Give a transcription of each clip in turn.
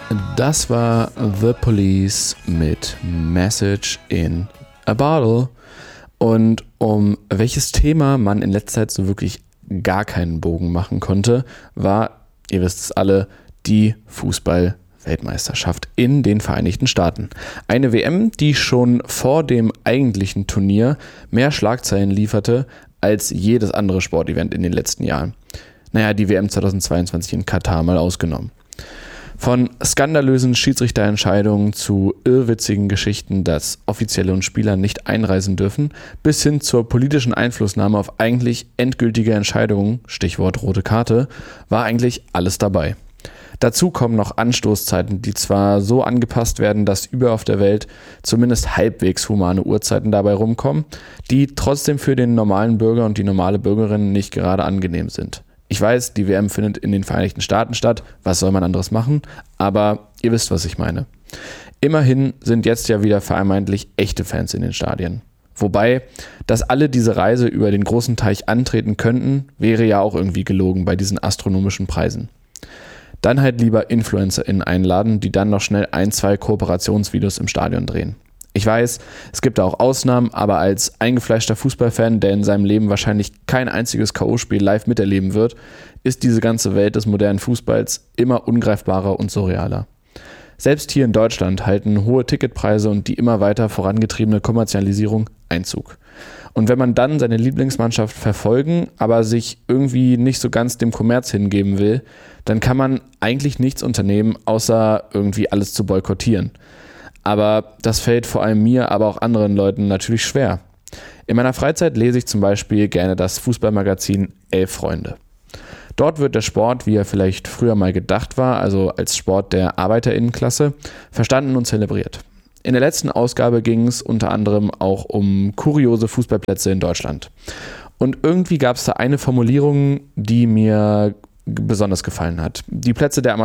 Das war The Police mit Message in a Bottle. Und um welches Thema man in letzter Zeit so wirklich gar keinen Bogen machen konnte, war, ihr wisst es alle, die Fußball-Weltmeisterschaft in den Vereinigten Staaten. Eine WM, die schon vor dem eigentlichen Turnier mehr Schlagzeilen lieferte als jedes andere Sportevent in den letzten Jahren. Naja, die WM 2022 in Katar mal ausgenommen. Von skandalösen Schiedsrichterentscheidungen zu irrwitzigen Geschichten, dass Offizielle und Spieler nicht einreisen dürfen, bis hin zur politischen Einflussnahme auf eigentlich endgültige Entscheidungen, Stichwort rote Karte, war eigentlich alles dabei. Dazu kommen noch Anstoßzeiten, die zwar so angepasst werden, dass überall auf der Welt zumindest halbwegs humane Uhrzeiten dabei rumkommen, die trotzdem für den normalen Bürger und die normale Bürgerin nicht gerade angenehm sind. Ich weiß, die WM findet in den Vereinigten Staaten statt, was soll man anderes machen, aber ihr wisst, was ich meine. Immerhin sind jetzt ja wieder vermeintlich echte Fans in den Stadien. Wobei, dass alle diese Reise über den großen Teich antreten könnten, wäre ja auch irgendwie gelogen bei diesen astronomischen Preisen. Dann halt lieber InfluencerInnen einladen, die dann noch schnell 1-2 Kooperationsvideos im Stadion drehen. Ich weiß, es gibt da auch Ausnahmen, aber als eingefleischter Fußballfan, der in seinem Leben wahrscheinlich kein einziges K.O.-Spiel live miterleben wird, ist diese ganze Welt des modernen Fußballs immer ungreifbarer und surrealer. Selbst hier in Deutschland halten hohe Ticketpreise und die immer weiter vorangetriebene Kommerzialisierung Einzug. Und wenn man dann seine Lieblingsmannschaft verfolgen, aber sich irgendwie nicht so ganz dem Kommerz hingeben will, dann kann man eigentlich nichts unternehmen, außer irgendwie alles zu boykottieren. Aber das fällt vor allem mir, aber auch anderen Leuten natürlich schwer. In meiner Freizeit lese ich zum Beispiel gerne das Fußballmagazin 11 Freunde. Dort wird der Sport, wie er vielleicht früher mal gedacht war, also als Sport der ArbeiterInnenklasse, verstanden und zelebriert. In der letzten Ausgabe ging es unter anderem auch um kuriose Fußballplätze in Deutschland. Und irgendwie gab es da eine Formulierung, die mir besonders gefallen hat. Die Plätze der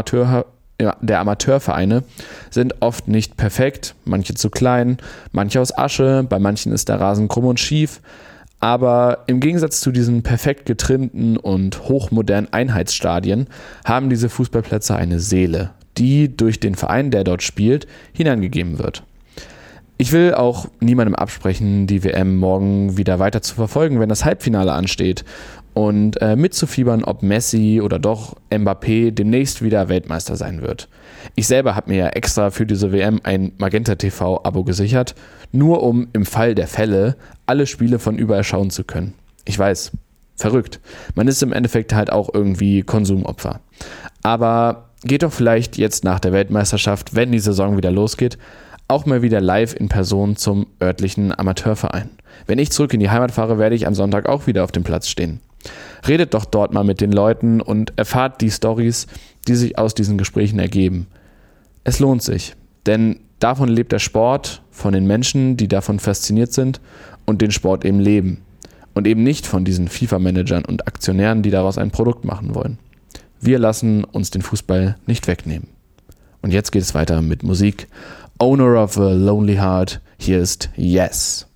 Amateurvereine sind oft nicht perfekt, manche zu klein, manche aus Asche, bei manchen ist der Rasen krumm und schief. Aber im Gegensatz zu diesen perfekt getrimmten und hochmodernen Einheitsstadien haben diese Fußballplätze eine Seele, die durch den Verein, der dort spielt, hineingegeben wird. Ich will auch niemandem absprechen, die WM morgen wieder weiter zu verfolgen, wenn das Halbfinale ansteht und mitzufiebern, ob Messi oder doch Mbappé demnächst wieder Weltmeister sein wird. Ich selber habe mir ja extra für diese WM ein Magenta TV-Abo gesichert, nur um im Fall der Fälle alle Spiele von überall schauen zu können. Ich weiß, verrückt. Man ist im Endeffekt halt auch irgendwie Konsumopfer. Aber geht doch vielleicht jetzt nach der Weltmeisterschaft, wenn die Saison wieder losgeht, auch mal wieder live in Person zum örtlichen Amateurverein. Wenn ich zurück in die Heimat fahre, werde ich am Sonntag auch wieder auf dem Platz stehen. Redet doch dort mal mit den Leuten und erfahrt die Storys, die sich aus diesen Gesprächen ergeben. Es lohnt sich, denn davon lebt der Sport, von den Menschen, die davon fasziniert sind und den Sport eben leben. Und eben nicht von diesen FIFA-Managern und Aktionären, die daraus ein Produkt machen wollen. Wir lassen uns den Fußball nicht wegnehmen. Und jetzt geht es weiter mit Musik. Owner of a Lonely Heart, hier ist Yes.